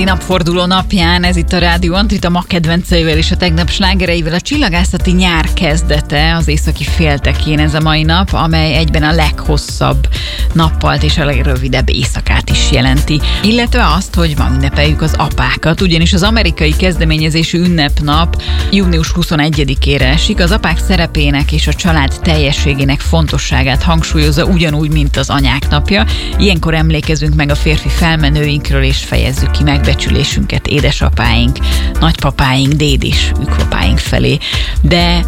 Szexárdi napforduló napján, ez itt a Rádió Antrita ma kedvenceivel és a tegnap slágereivel, a csillagászati nyár kezdete az északi féltekén ez a mai nap, amely egyben a leghosszabb nappalt és a legrövidebb éjszakát is jelenti. Illetve azt, hogy ma ünnepeljük az apákat, ugyanis az amerikai kezdeményezésű ünnepnap június 21-ére esik, az apák szerepének és a család teljességének fontosságát hangsúlyozza ugyanúgy, mint az anyák napja. Ilyenkor emlékezünk meg a férfi felmenőinkről és fejezzük ki megbecsülésünket édesapáink, nagypapáink, dédis, ükpapáink felé. De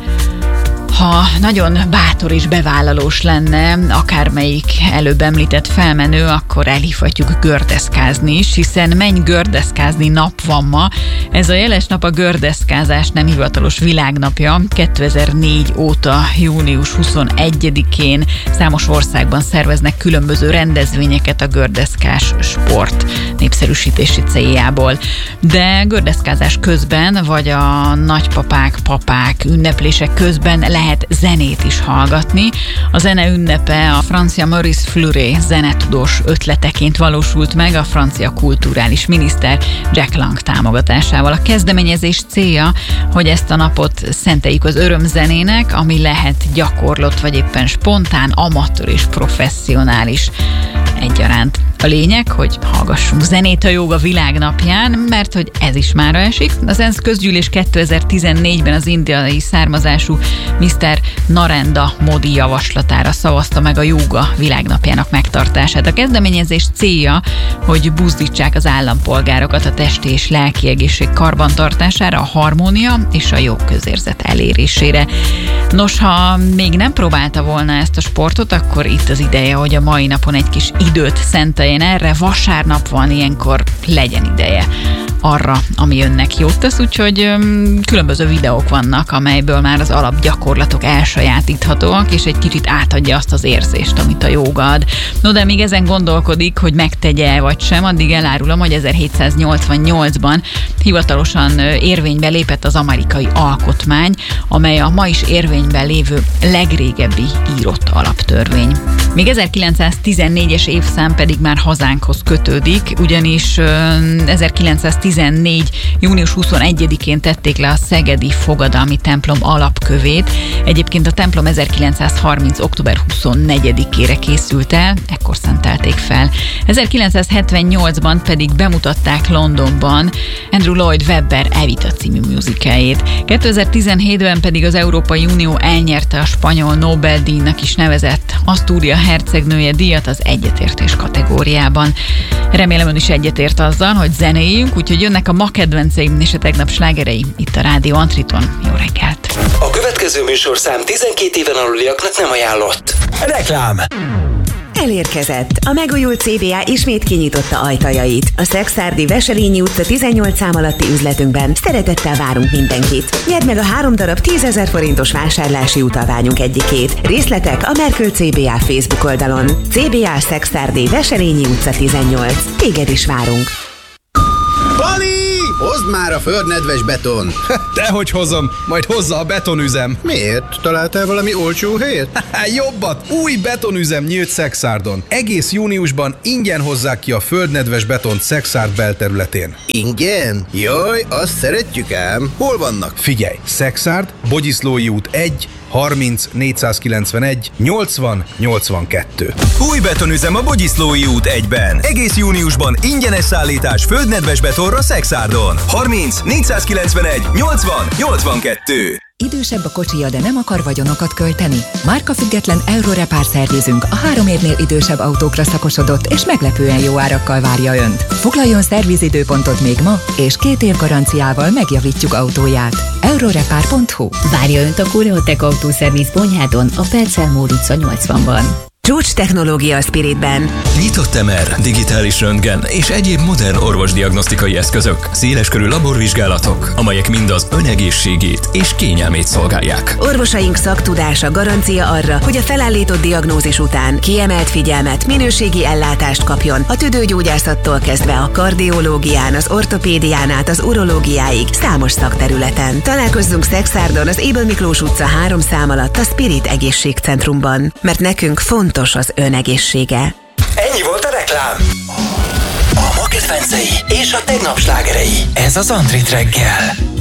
ha nagyon bátor és bevállalós lenne akármelyik előbb említett felmenő, akkor elhívhatjuk gördeszkázni is, hiszen menj gördeszkázni nap van ma. Ez a jeles nap a gördeszkázás nem hivatalos világnapja. 2004 óta június 21-én számos országban szerveznek különböző rendezvényeket a gördeszkás sport népszerűsítési céljából. De gördeszkázás közben, vagy a nagypapák, papák ünneplések közben lehet zenét is hallgatni. A zene ünnepe a francia Maurice Fleury zenetudós ötleteként valósult meg a francia kulturális miniszter Jack Lang támogatásával. A kezdeményezés célja, hogy ezt a napot szenteljük az örömzenének, ami lehet gyakorlott vagy éppen spontán, amatőr és professzionális egyaránt. A lényeg, hogy hallgassunk zenét a jóga világnapján, mert hogy ez is mára esik. Az ENSZ közgyűlés 2014-ben az indiai származású Mr. Narendra Modi javaslatára szavazta meg a jóga világnapjának megtartását. A kezdeményezés célja, hogy buzdítsák az állampolgárokat a testi és lelki egészség karbantartására, a harmónia és a jó közérzet elérésére. Nos, ha még nem próbálta volna ezt a sportot, akkor itt az ideje, hogy a mai napon egy kis időt szenteljen erre. Vasárnap van, ilyenkor legyen ideje arra, ami önnek jót tesz, úgyhogy különböző videók vannak, amelyből már az alapgyakorlatok elsajátíthatóak, és egy kicsit átadja azt az érzést, amit a jóga ad. No, de még ezen gondolkodik, hogy megtegye vagy sem, addig elárulom, hogy 1788-ban hivatalosan érvénybe lépett az amerikai alkotmány, amely a ma is érvényben lévő legrégebbi írott alaptörvény. Még 1914-es évszám pedig már hazánkhoz kötődik, ugyanis 1914. június 21-én tették le a szegedi fogadalmi templom alapkövét. Egyébként a templom 1930. október 24-ére készült el, ekkor szentelték fel. 1978-ban pedig bemutatták Londonban Andrew Lloyd Webber Evita című musicaljét. 2017-ben pedig az Európai Unió elnyerte a spanyol Nobel-díjnak is nevezett Astúria hercegnője díjat az egyetértés kategóriában. Remélem ön is egyetért azzal, hogy zenéljünk, úgyhogy jönnek a ma kedvenceim és a tegnap slágerei itt a Rádió Antriton. Jó reggelt! A következő műsorszám 12 éven aluliaknak nem ajánlott. Reklám! Elérkezett! A megújult CBA ismét kinyitotta ajtajait. A Szexárdi Veselényi utca 18 szám alatti üzletünkben szeretettel várunk mindenkit. Nyerd meg a 3 darab 10 000 forintos vásárlási utalványunk egyikét. Részletek a Merkül CBA Facebook oldalon. CBA Szexárdi Veselényi utca 18. Téged is várunk. Pali! Hozd már a földnedves beton! Dehogy hozom, majd hozza a betonüzem. Miért? Találtál valami olcsó helyet? Jobbat! Új betonüzem nyílt Szexárdon. Egész júniusban ingyen hozzák ki a földnedves betont Szexárd belterületén. Ingyen? Jaj, azt szeretjük ám. Hol vannak? Figyelj! Szexárd, Bogyiszlói út 1, 30 491 80 82. Új betonüzem a Bogyiszlói út 1-ben. Egész júniusban ingyenes szállítás földnedves betonra Szexárdon. 30 491 80 82. Idősebb a kocsija, de nem akar vagyonokat költeni? Márkafüggetlen Eurorepár szervizünk a 3 évnél idősebb autókra szakosodott és meglepően jó árakkal várja Önt. Foglaljon szervizidőpontot még ma, és 2 év garanciával megjavítjuk autóját. Eurorepár.hu. Várja Önt a Kureotek autószerviz Bonyhádon, a Percel Mór utca 80-ban. Csúcs technológia a Spiritben. Nyitott MR, digitális röntgen és egyéb modern orvosdiagnosztikai eszközök, széleskörű laborvizsgálatok, amelyek mind az önegészségét és kényelmét szolgálják. Orvosaink szaktudása garancia arra, hogy a felállított diagnózis után kiemelt figyelmet, minőségi ellátást kapjon a tüdőgyógyászattól kezdve a kardiológián, az ortopédián át az urológiáig számos szakterületen. Találkozzunk Szexárdon az Ébel Miklós utca 3 szám alatt a Spirit Egészségcentrumban, mert nekünk fontos az ön egészsége. Ennyi volt a reklám. A ma kedvencei és a tegnap slágerei. Ez az Antrit reggel.